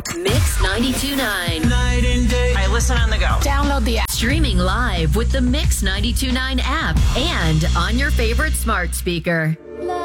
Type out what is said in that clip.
Mix 92.9. Night and day. I listen on the go. Download the app. Streaming live with the Mix 92.9 app and on your favorite smart speaker.